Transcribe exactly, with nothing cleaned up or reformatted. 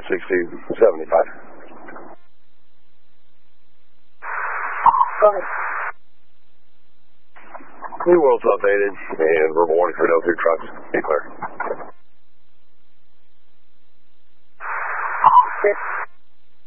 sixty seventy-five. Go ahead. New world's updated, and verbal warning for no through trucks. Be clear. Six.